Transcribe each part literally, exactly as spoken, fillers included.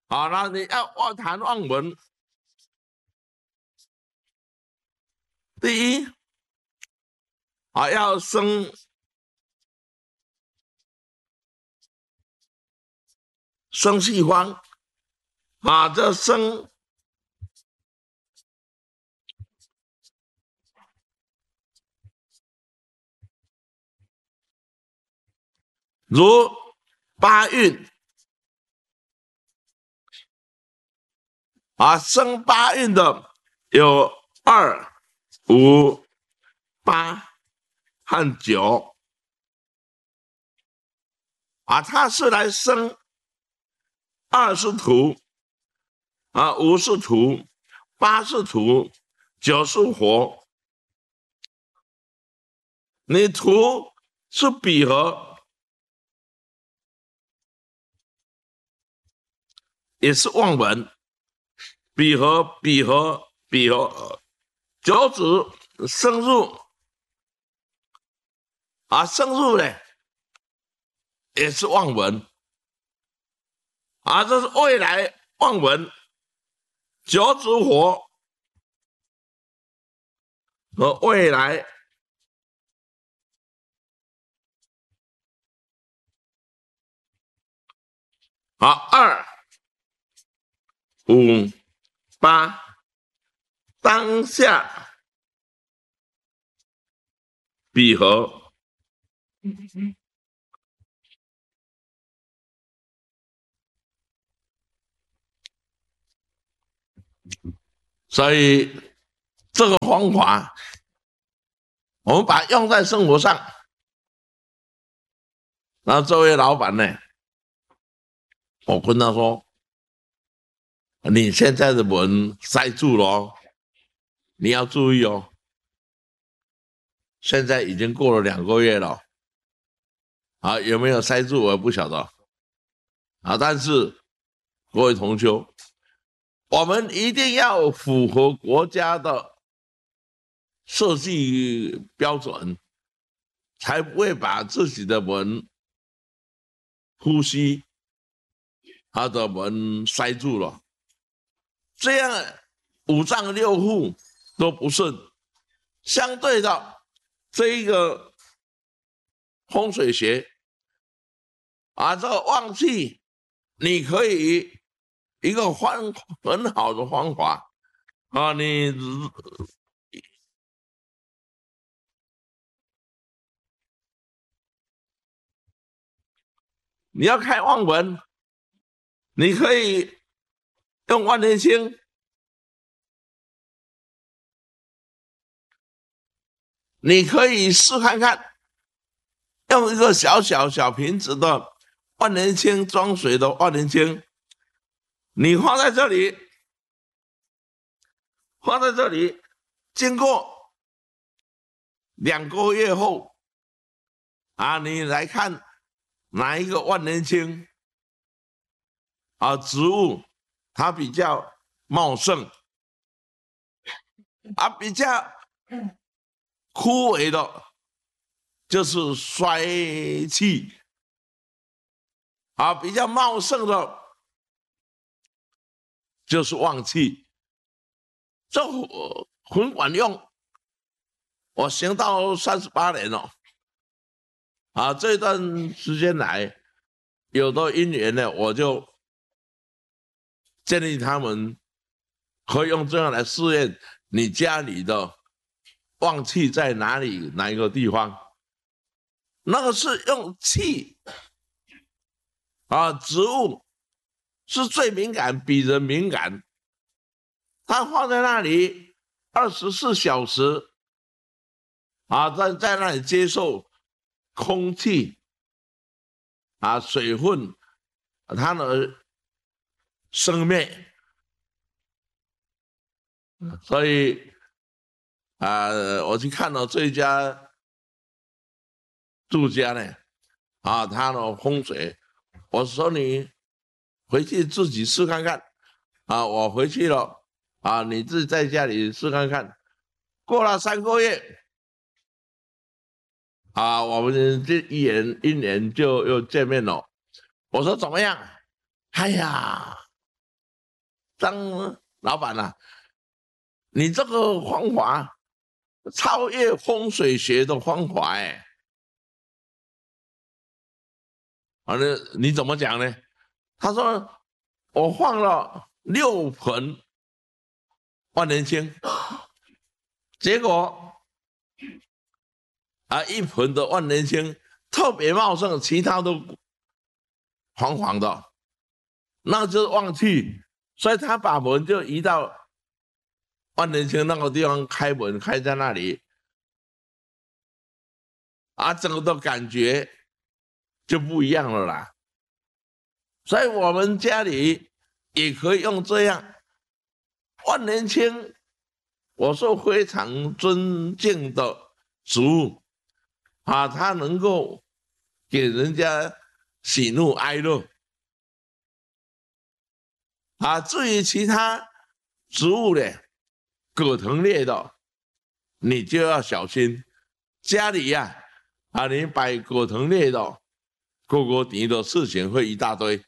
好，那你要望谈望文，第一啊，要生生气方啊，这生如八运啊，生八运的有二、五、八和九啊，它是来生二是土啊，五是土，八是土，九是火。你土是比合，也是望文，比合比合比合，九子生入啊，生入呢也是望文啊，这是未来望文，九子火和未来啊，二五八当下比合，所以这个方法我们把它用在生活上。然后这位老板呢，我跟他说：“你现在的门塞住了哦，你要注意哦。现在已经过了两个月了，啊，有没有塞住我不晓得啊。但是各位同修，我们一定要符合国家的设计标准，才不会把自己的门、呼吸他的门塞住了，这样五脏六腑都不顺。相对的，这一个风水学啊，这个旺气，你可以一个方很好的方法啊，你你要开旺文，你可以用万年青，你可以试看看，用一个小小小瓶子的万年青装水的万年青，你放在这里，放在这里，经过两个月后啊，你来看哪一个万年青啊植物它比较茂盛啊，比较枯萎的，就是衰气啊，比较茂盛的，就是旺气。这很管用，我行到三十八年了啊，这段时间来，有的因缘呢，我就建议他们可以用这样来试验你家里的旺气在哪里，哪一个地方。那个是用气啊，植物是最敏感，比人敏感。它放在那里二十四小时啊，在在那里接受空气啊、水分，它的生灭。所以啊，我去看了这一家住家呢，啊，他的风水，我说你回去自己试看看啊，我回去了啊，你自己在家里试看看。过了三个月啊，我们这一年一年就又见面了。我说怎么样？哎呀， 张老板啊，你这个方法超越风水学的方法哎。啊，那你怎么讲呢？他说我放了六盆万年青，结果啊一盆的万年青特别茂盛，其他都黄黄的，那就是旺气，所以他把门就移到万年青那个地方开门，开在那里，啊，整个的感觉就不一样了啦。所以我们家里也可以用这样万年青，我是非常尊敬的植物啊，它能够给人家喜怒哀乐啊。至于其他植物呢，葛藤类的，你就要小心。家里呀、啊，啊，你摆葛藤类的，勾勾底的事情会一大堆。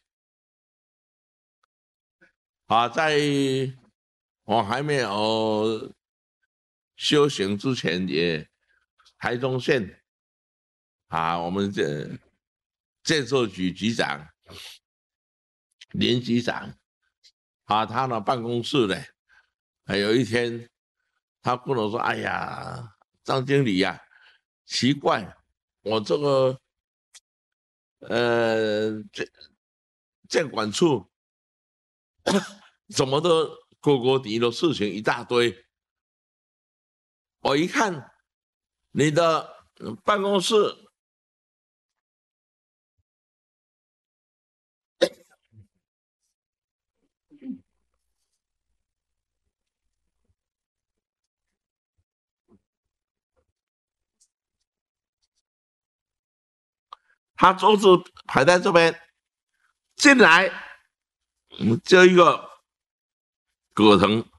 啊，在我还没有修行之前也，台中县啊，我们这建设局局长林局长啊，他的办公室呢，还有一天他跟我说：“哎呀，张经理呀、啊，奇怪，我这个呃建建管处怎么都勾勾底的事情一大堆。”我一看你的办公室，他桌子排在这边，进来就一个葛藤